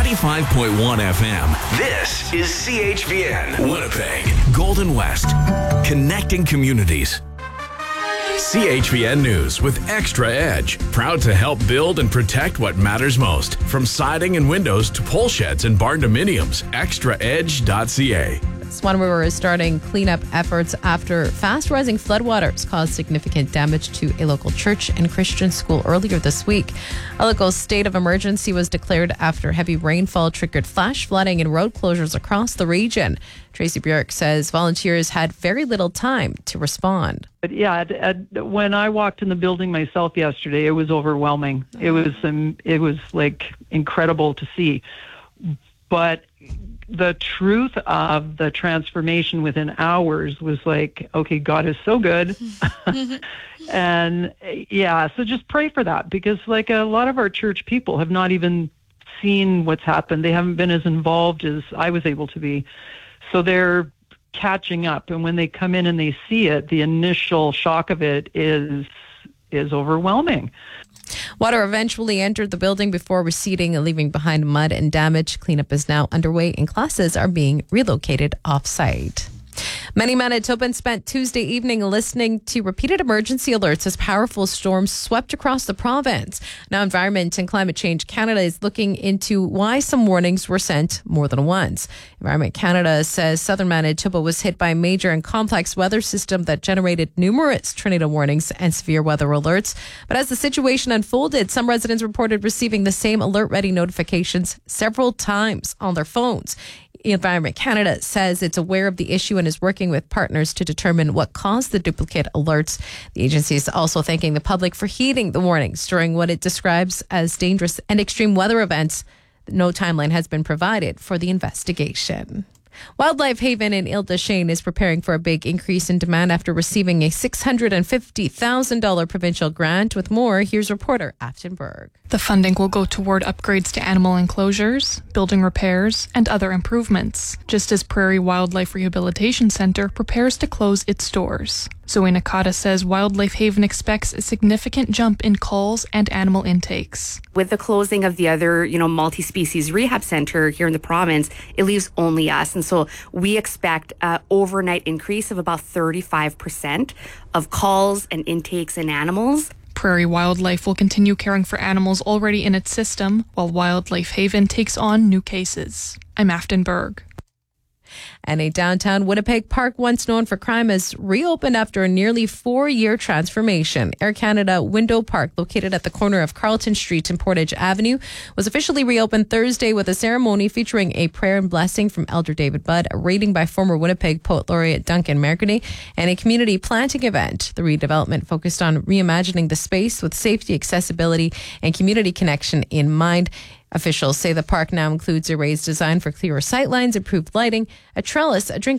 95.1 FM. This is CHVN, Winnipeg, Golden West, connecting communities. CHVN News with Extra Edge, proud to help build and protect what matters most. From siding and windows to pole sheds and barn dominiums, extraedge.ca. It's one where we're starting cleanup efforts after fast rising floodwaters caused significant damage to a local church and Christian school earlier this week. A local state of emergency was declared after heavy rainfall triggered flash flooding and road closures across the region. Tracy Bjork says volunteers had very little time to respond. But yeah, when I walked in the building myself yesterday, it was overwhelming. It was like incredible to see. But the truth of the transformation within hours was like, okay, God is so good. And yeah, so just pray for that, because like a lot of our church people have not even seen what's happened. They haven't been as involved as I was able to be. So they're catching up. And when they come in and they see it, the initial shock of it is overwhelming. Water eventually entered the building before receding and leaving behind mud and damage. Cleanup is now underway and classes are being relocated off-site. Many Manitobans spent Tuesday evening listening to repeated emergency alerts as powerful storms swept across the province. Now, Environment and Climate Change Canada is looking into why some warnings were sent more than once. Environment Canada says southern Manitoba was hit by a major and complex weather system that generated numerous tornado warnings and severe weather alerts. But as the situation unfolded, some residents reported receiving the same alert-ready notifications several times on their phones. Environment Canada says it's aware of the issue and is working with partners to determine what caused the duplicate alerts. The agency is also thanking the public for heeding the warnings during what it describes as dangerous and extreme weather events. No timeline has been provided for the investigation. Wildlife Haven in Ile-des-Chênes is preparing for a big increase in demand after receiving a $650,000 provincial grant. With more, here's reporter Afton Berg. The funding will go toward upgrades to animal enclosures, building repairs, and other improvements, just as Prairie Wildlife Rehabilitation Centre prepares to close its doors. Zoe Nakata says Wildlife Haven expects a significant jump in calls and animal intakes. With the closing of the other, multi-species rehab center here in the province, it leaves only us. And so we expect an overnight increase of about 35% of calls and intakes in animals. Prairie Wildlife will continue caring for animals already in its system, while Wildlife Haven takes on new cases. I'm Afton Berg. And a downtown Winnipeg park once known for crime has reopened after a nearly 4-year transformation. Air Canada Window Park, located at the corner of Carleton Street and Portage Avenue, was officially reopened Thursday with a ceremony featuring a prayer and blessing from Elder David Budd, a reading by former Winnipeg Poet Laureate Duncan Mercredi, and a community planting event. The redevelopment focused on reimagining the space with safety, accessibility, and community connection in mind. Officials say the park now includes a raised design for clearer sightlines, improved lighting, a trellis, a drink